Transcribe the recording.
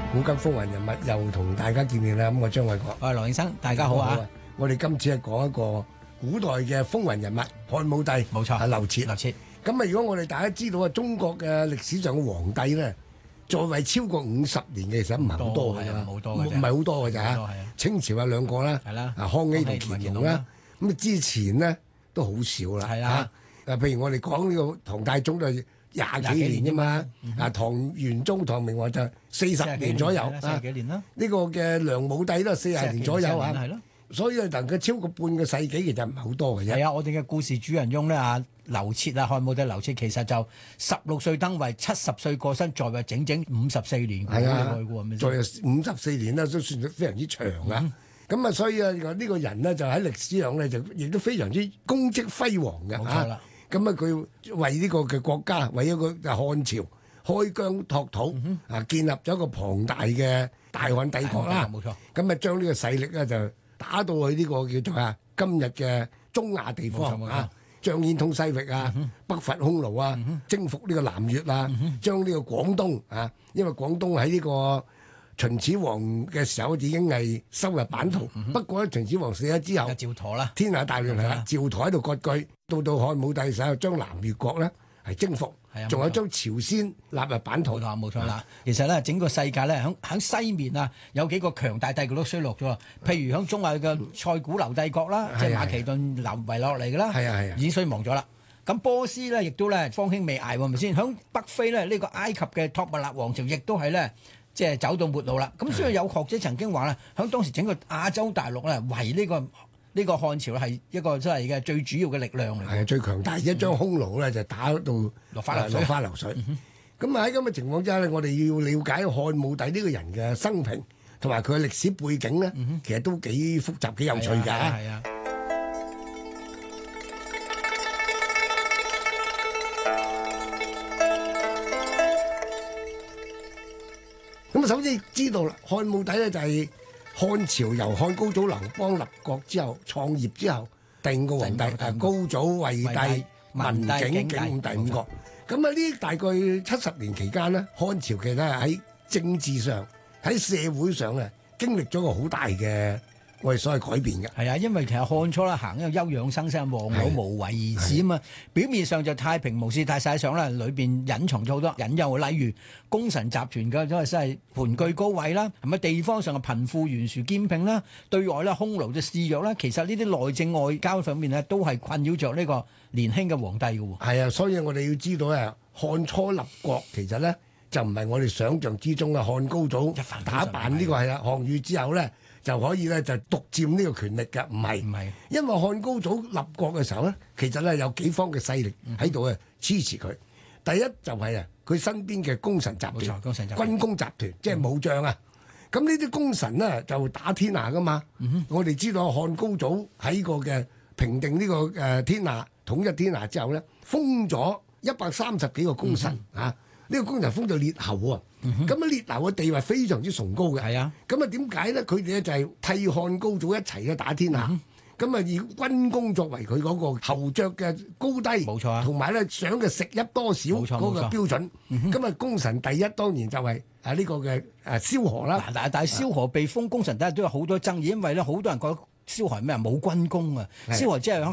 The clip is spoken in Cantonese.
古今風雲人物又同大家見面啦。咁我張偉國， 我係羅永生，大家好啊！ 我哋今次係講一個古代嘅風雲人物漢武帝， 冇錯， 劉徹。 劉徹咁啊，如果我哋大家知道啊，中國嘅歷史上嘅皇帝咧，在位超過50年嘅，其實唔係好多㗎啦， 唔係好多㗎咋。清朝有2個啦， 係啦， 康熙同乾隆啦。咁之前咧都好少啦， 係啊。 譬如我哋講呢個唐太宗就20幾年啫嘛，唐玄宗、唐明皇就40年左右 ，40幾年啦。 呢個嘅梁武帝都係40年左右啊，所以能夠超過半個世紀，其實唔係好多嘅啫。 係啊，我哋嘅故事主人翁咧劉徹啊，漢武帝劉徹其實就16歲登位，70歲過身，在位整整54年。 係啊，在位54年啦，都算非常之長啊。咁啊，所以啊，呢個人呢，就喺歷史上咧就亦都非常之功績輝煌嘅。 冇錯啦。 咁啊，佢為呢個嘅國家，為一個漢朝開疆拓土，建立咗一個龐大嘅大漢帝國啦。 冇錯。 咁啊，將呢個勢力咧就打到去呢個叫做今日嘅中亞地方啊，張騫通西域啊，北伐匈奴啊，征服呢個南越啊，將呢個廣東啊，因為廣東喺呢個秦始皇嘅時候已經係收入版圖，不過咧秦始皇死咗之後，趙佗啦，天下大亂係啦，趙佗喺度割據，到漢武帝時候將南越國咧係征服，仲有將朝鮮納入版圖。 冇錯啦。其實咧整個世界咧喺西面啊有幾個強大帝國都衰落咗，譬如喺中亞嘅塞古流帝國啦，即係馬其頓流遺落嚟嘅啦，已經衰亡咗啦。咁波斯咧亦都咧方興未艾喎，係咪先？喺北非咧呢個埃及嘅托勒密王朝亦都係咧。即係走到末路啦，咁所以有學者曾經話咧，喺當時整個亞洲大陸咧，為呢個漢朝係一個真係嘅最主要嘅力量嚟。係最強大一將匈奴咧就打到落花流水。咁啊喺咁嘅情況之下咧，我哋要了解漢武帝呢個人嘅生平同埋佢嘅歷史背景咧，其實都幾複雜幾有趣㗎。係啊。咁首先知道啦，漢武帝咧就係漢朝由漢高祖劉邦立國之後創業之後第5個皇帝，高祖、惠帝、文景、景武第5個。咁啊呢大概70年期間呢，漢朝其實係喺政治上、喺社會上咧經歷咗個好大嘅我哋所謂改變嘅。係啊，因為其實漢初啦行一個休養生息、忘老無為而治啊嘛，表面上就太平無事，但係實際上咧裏邊隱藏咗好多隱憂，例如功臣集團嘅真係盤踞高位啦，係咪地方上嘅貧富懸殊兼併啦，對外咧匈奴嘅肆虐啦，其實呢啲內政外交方面咧都係困擾着呢個年輕嘅皇帝嘅喎。係啊，所以我哋要知道咧，漢初立國其實咧就唔係我哋想象之中嘅漢高祖打敗呢個係啦項羽之後咧。就可以咧就獨佔呢個權力㗎，唔係，因為漢高祖立國嘅時候咧，其實咧有幾方嘅勢力喺度支持佢。第一就係佢身邊嘅功臣集團，軍功集團，即係武將啊。咁呢啲功臣呢，就打天下㗎嘛。我哋知道漢高祖喺個嘅平定呢個天下統一天下之後咧，封咗130幾個功臣啊。呢個功臣封咗列侯喎，咁列侯嘅地位非常之崇高嘅。係啊，咁啊點解咧？佢哋咧就係替漢高祖一齊去打天下，咁啊以軍功作為佢嗰個侯爵嘅高低，冇錯啊，同埋咧想嘅食邑多少嗰個標準。咁啊功臣第一當然就係呢個嘅蕭何啦。但係蕭何被封功臣第一都有好多爭議，因為咧好多人覺得蕭何係咩冇軍功啊，蕭何即係